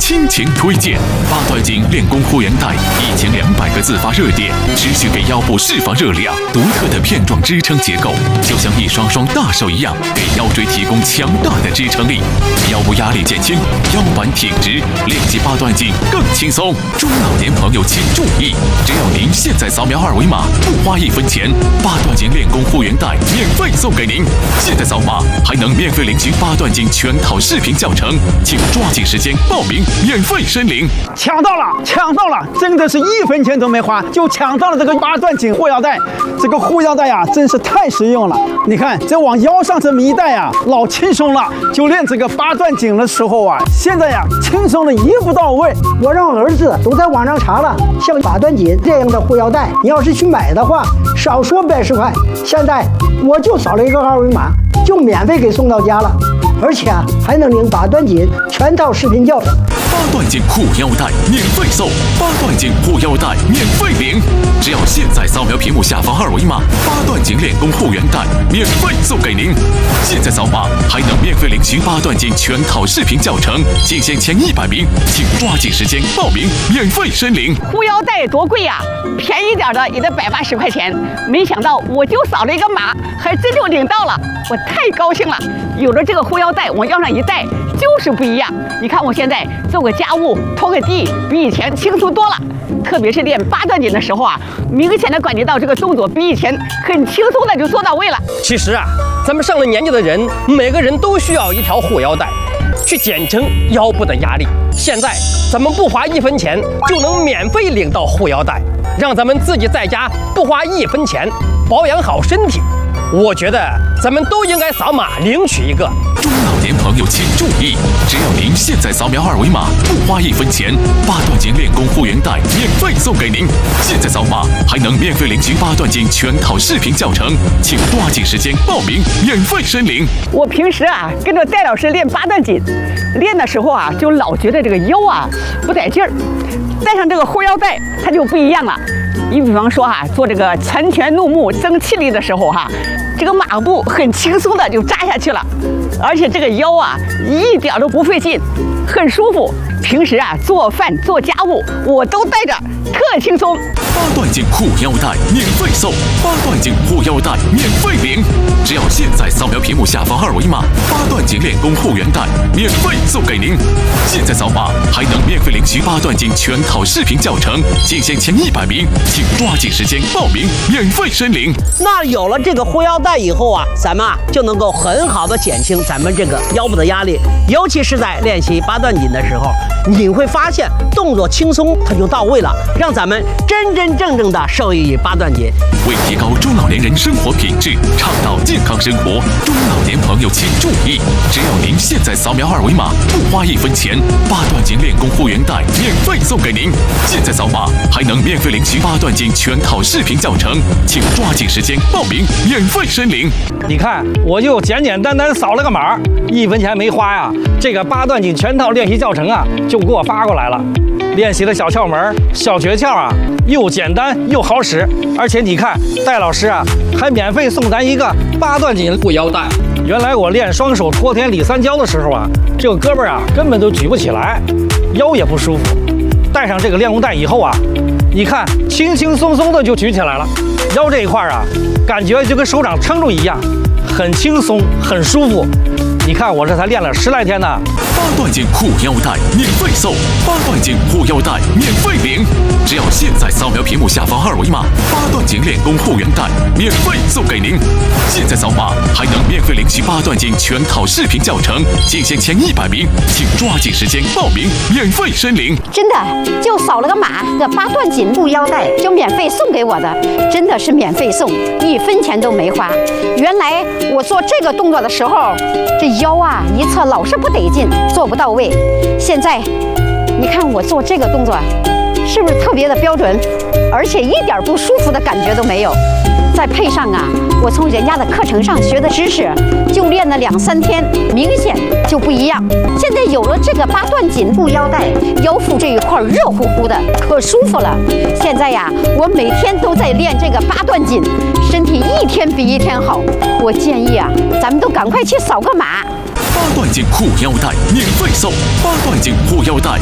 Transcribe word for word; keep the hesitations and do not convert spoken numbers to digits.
倾情推荐八段锦练功护圆带，一千两百个自发热点，持续给腰部释放热量。独特的片状支撑结构，就像一双双大手一样，给腰椎提供强大的支撑力，腰部压力减轻，腰板挺直，练习八段锦更轻松。中老年朋友请注意，只要您现在扫描二维码，不花一分钱，八段锦练功护圆带免费送给您。现在扫码还能免费领取八段锦全套视频教程，请抓紧时间报名，免费申领。 抢到了，抢到了！真的是一分钱都没花，就抢到了这个八段锦护腰带。这个护腰带呀、啊，真是太实用了。你看，这往腰上这么一戴啊，老轻松了。就练这个八段锦的时候啊，现在呀、啊，轻松的一步到位。 我让儿子都在网上查了，像八段锦这样的护腰带，你要是去买的话，少说百十块。现在我就扫了一个二维码，就免费给送到家了。而且啊，还能领八段锦全套视频教程。 八段锦护腰带免费送，八段锦护腰带免费领。只要现在扫描屏幕下方二维码，八段锦练功护圆带免费送给您。现在扫码还能免费领取八段锦全套视频教程，仅限前一百名，请抓紧时间报名，免费申领。 护腰带多贵呀、啊，便宜点的也得百八十块钱。没想到我就扫了一个码，还真就领到了，我太高兴了。有了这个护腰带，往腰上一戴就是不一样。你看我现在做个家务、拖个地，比以前轻松多了。特别是练八段锦的时候啊，明显的感觉到这个动作比以前很轻松的就做到位了。 其实啊，咱们上了年纪的人，每个人都需要一条护腰带，去减轻腰部的压力。现在咱们不花一分钱就能免费领到护腰带，让咱们自己在家不花一分钱保养好身体。我觉得咱们都应该扫码领取一个。 中老年朋友请注意，只要您现在扫描二维码，不花一分钱，八段锦练功护圆带免费送给您。现在扫码还能免费领取八段锦全套视频教程，请抓紧时间报名，免费申领。 我平时啊跟着戴老师练八段锦，练的时候啊就老觉得这个腰啊不带劲儿，戴上这个护腰带它就不一样了。你比方说哈、啊，做这个拳拳怒目增气力的时候哈、啊，这个马步很轻松的就扎下去了，而且这个腰啊一点都不费劲，很舒服。平时啊做饭做家务我都带着，特轻松。 八段锦护腰带免费送，八段锦护腰带免费领。只要现在扫描屏幕下方二维码，八段锦练功护圆带免费送给您。现在扫码还能免费领取八段锦全套视频教程，仅限前一百名，请抓紧时间报名，免费申领。 那有了这个护腰带以后啊，咱们啊就能够很好的减轻咱们这个腰部的压力，尤其是在练习八段锦的时候，你会发现动作轻松，它就到位了，让咱们真真正正的受益于八段锦。 为提高中老年人生活品质，倡导健康生活，中老年朋友请注意，只要您现在扫描二维码，不花一分钱，八段锦练功护圆带免费送给您。现在扫码还能免费领取八段锦全套视频教程，请抓紧时间报名，免费申领。 你看，我就简简单单扫了个码，一分钱没花呀。这个八段锦全套练习教程啊，就给我发过来了。练习的小窍门、小诀窍啊，又简单又好使。而且你看，戴老师啊，还免费送咱一个八段锦护腰带。原来我练双手托天理三焦的时候啊，这个胳膊啊根本都举不起来，腰也不舒服。戴上这个练功带以后啊，你看轻轻松松的就举起来了，腰这一块啊，感觉就跟手掌撑住一样，很轻松，很舒服。你看我这才练了十来天呢。 八段锦护腰带免费送，八段锦护腰带免费领。只要现在扫描屏幕下方二维码，八段锦练功护圆带免费送给您。现在扫码还能免费领取八段锦全套视频教程，仅限前一百名，请抓紧时间报名，免费申领。 真的就扫了个码，这八段锦护腰带就免费送给我的，真的是免费送，一分钱都没花。原来我做这个动作的时候，这腰啊一侧老是不得劲，做不到位。现在你看我做这个动作是不是特别的标准，而且一点不舒服的感觉都没有。再配上啊我从人家的课程上学的知识，就练了两三天，明显就不一样。现在有了这个八段锦护腰带，腰腹这一块热乎乎的，可舒服了。现在呀我每天都在练这个八段锦，身体一天比一天好。我建议啊咱们都赶快去扫个码。 八段锦护腰带免费送，八段锦护腰带